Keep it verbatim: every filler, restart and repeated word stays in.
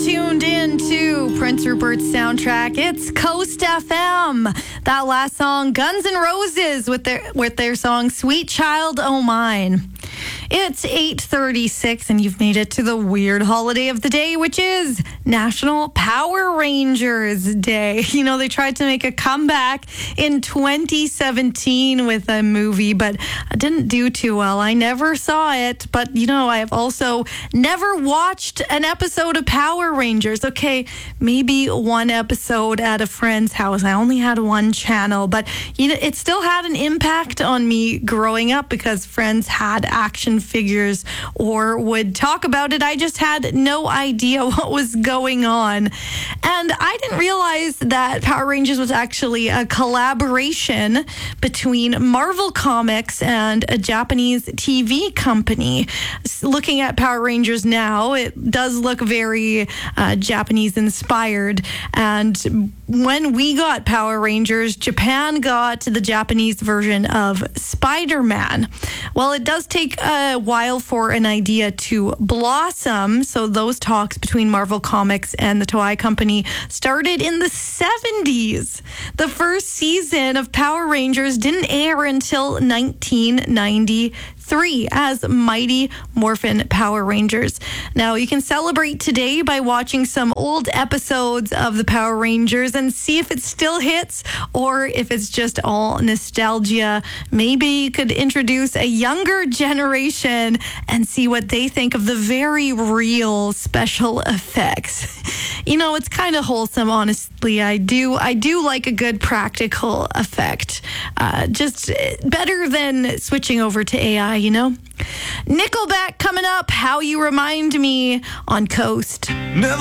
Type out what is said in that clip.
tuned in to Prince Rupert's soundtrack. It's Coast F M. That last song, Guns N' Roses, with their with their song "Sweet Child O' Mine." It's eight thirty-six, and you've made it to the weird holiday of the day, which is National Power Rangers Day. You know, they tried to make a comeback in twenty seventeen with a movie, but didn't do too well. I never saw it, but, you know, I've also never watched an episode of Power Rangers. Okay, maybe one episode at a friend's house. I only had one channel, but, you know, it still had an impact on me growing up because friends had action figures or would talk about it. I just had no idea what was going on. And I didn't realize that Power Rangers was actually a collaboration between Marvel Comics and a Japanese T V company. Looking at Power Rangers now, it does look very uh, Japanese inspired. And when we got Power Rangers, Japan got the Japanese version of Spider-Man. Well, it does take a while for an idea to blossom. So those talks between Marvel Comics and the Toei Company started in the seventies. The first season of Power Rangers didn't air until nineteen ninety-three as Mighty Morphin Power Rangers. Now, you can celebrate today by watching some old episodes of the Power Rangers and see if it still hits or if it's just all nostalgia. Maybe you could introduce a younger generation and see what they think of the very real special effects. You know, it's kind of wholesome, honestly. I do I do like a good practical effect. Uh, just better than switching over to A I, you know? Nickelback coming up, How You Remind Me on Coast. Never